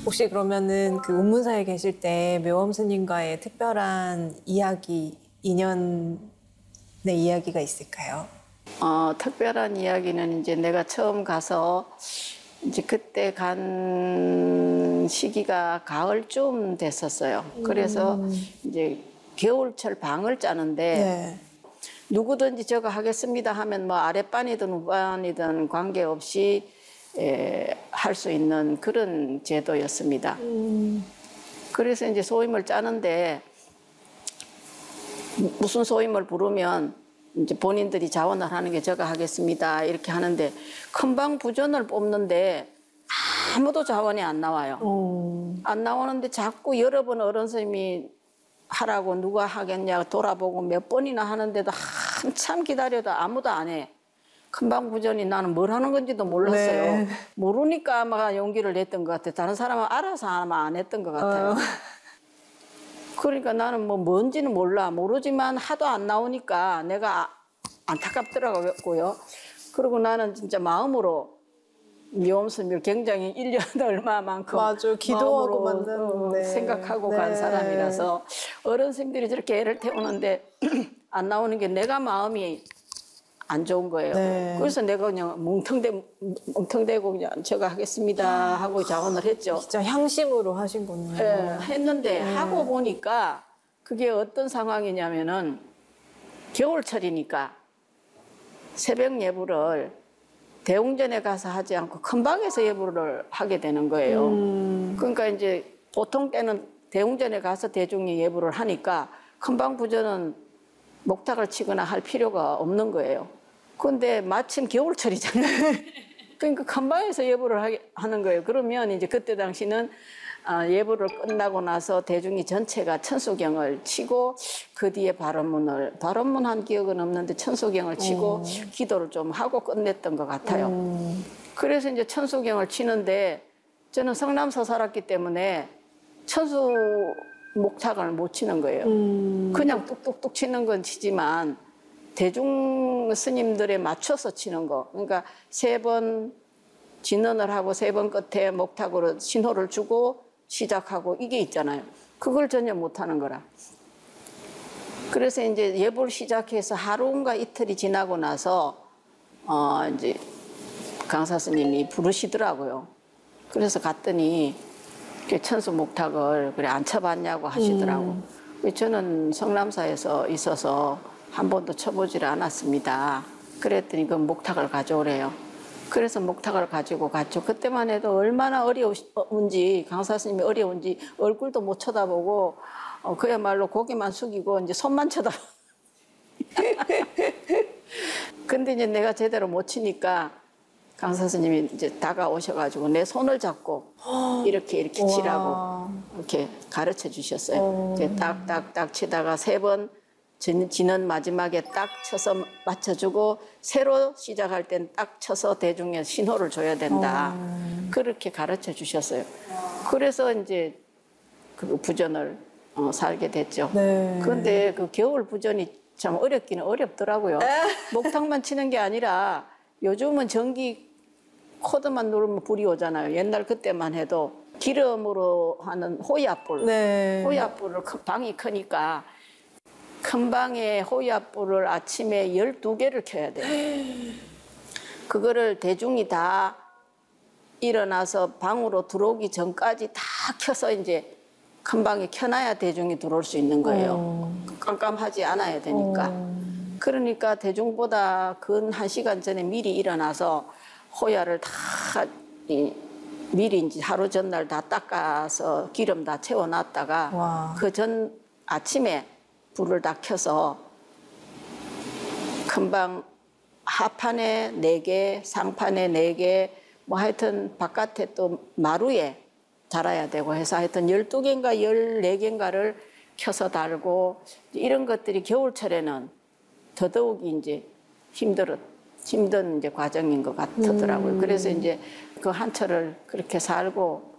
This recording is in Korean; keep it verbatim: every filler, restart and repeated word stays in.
혹시 그러면은 그 운문사에 계실 때 묘엄 스님과의 특별한 이야기, 인연의 이야기가 있을까요? 어, 특별한 이야기는 이제 내가 처음 가서 이제 그때 간 시기가 가을쯤 됐었어요. 그래서 이제 겨울철 방을 짜는데 네. 누구든지 저거 하겠습니다 하면 뭐 아랫반이든 우반이든 관계없이 할 수 있는 그런 제도였습니다. 음. 그래서 이제 소임을 짜는데 무슨 소임을 부르면 이제 본인들이 자원을 하는 게 저거 하겠습니다 이렇게 하는데 큰방 부전을 뽑는데 아무도 자원이 안 나와요. 오. 안 나오는데 자꾸 여러 번 어른 스님이 하라고 누가 하겠냐 돌아보고 몇 번이나 하는데도 한참 기다려도 아무도 안 해. 큰방 부전이 나는 뭘 하는 건지도 몰랐어요. 네. 모르니까 아마 용기를 냈던 것 같아요. 다른 사람은 알아서 아마 안 했던 것 같아요. 어. 그러니까 나는 뭐 뭔지는 몰라. 모르지만 하도 안 나오니까 내가 안타깝더라고요. 그리고 나는 진짜 마음으로 묘엄 스님을 굉장히 일 년 얼마만큼 맞아요. 기도하고 마음으로 만난, 네. 생각하고 네. 간 사람이라서 어른 스님들이 저렇게 애를 태우는데 안 나오는 게 내가 마음이 안 좋은 거예요. 네. 그래서 내가 그냥 뭉텅대, 뭉텅대고 그냥 저거 하겠습니다 하고 자원을 했죠. 진짜 향심으로 하신 거네요. 네, 했는데 네. 하고 보니까 그게 어떤 상황이냐면은 겨울철이니까 새벽 예불을 대웅전에 가서 하지 않고 큰방에서 예불을 하게 되는 거예요. 음. 그러니까 이제 보통 때는 대웅전에 가서 대중이 예불을 하니까 큰방 부전은 목탁을 치거나 할 필요가 없는 거예요. 근데 마침 겨울철이잖아요. 그러니까 큰방에서 예불을 하게, 하는 거예요. 그러면 이제 그때 당시는 예불을 끝나고 나서 대중이 전체가 천수경을 치고 그 뒤에 발언문을, 발언문 한 기억은 없는데 천수경을 치고 음. 기도를 좀 하고 끝냈던 것 같아요. 음. 그래서 이제 천수경을 치는데 저는 성남서 살았기 때문에 천수 목탁을 못 치는 거예요. 음. 그냥 뚝뚝뚝 치는 건 치지만 대중 스님들에 맞춰서 치는 거. 그러니까 세 번 진언을 하고 세 번 끝에 목탁으로 신호를 주고 시작하고 이게 있잖아요. 그걸 전혀 못하는 거라. 그래서 이제 예불 시작해서 하루인가 이틀이 지나고 나서 어 이제 강사 스님이 부르시더라고요. 그래서 갔더니 천수 목탁을 그래 안 쳐봤냐고 하시더라고. 음. 저는 성남사에서 있어서 한 번도 쳐보지를 않았습니다. 그랬더니 그 목탁을 가져오래요. 그래서 목탁을 가지고 갔죠. 그때만 해도 얼마나 어려운지 강사 스님이 어려운지 얼굴도 못 쳐다보고 어, 그야말로 고개만 숙이고 이제 손만 쳐다보. 근데 이제 내가 제대로 못 치니까 강사 스님이 이제 다가오셔가지고 내 손을 잡고 이렇게 이렇게 치라고 이렇게 가르쳐 주셨어요. 이제 딱딱딱 치다가 세 번 지는 마지막에 딱 쳐서 맞춰주고 새로 시작할 땐 딱 쳐서 대중에 신호를 줘야 된다. 그렇게 가르쳐 주셨어요. 그래서 이제 그 부전을 어, 살게 됐죠. 네. 그런데 그 겨울 부전이 참 어렵기는 어렵더라고요. 목탁만 치는 게 아니라 요즘은 전기 코드만 누르면 불이 오잖아요. 옛날 그때만 해도 기름으로 하는 호약불. 네. 호약불을 방이 크니까 큰 방에 호약불을 아침에 열두 개를 켜야 돼요. 그거를 대중이 다 일어나서 방으로 들어오기 전까지 다 켜서 이제 큰 방에 켜놔야 대중이 들어올 수 있는 거예요. 오. 깜깜하지 않아야 되니까. 오. 그러니까 대중보다 근 한 시간 전에 미리 일어나서 호야를 다 이, 미리 이제 하루 전날 다 닦아서 기름 다 채워놨다가 그 전 아침에 불을 다 켜서 큰방 하판에 네 개, 상판에 네 개, 뭐 하여튼 바깥에 또 마루에 달아야 되고 해서 하여튼 열두 개인가 열네 개인가를 켜서 달고 이런 것들이 겨울철에는 더더욱 이제 힘들었, 힘든 이제 과정인 것 같더라고요. 음. 그래서 이제 그 한철을 그렇게 살고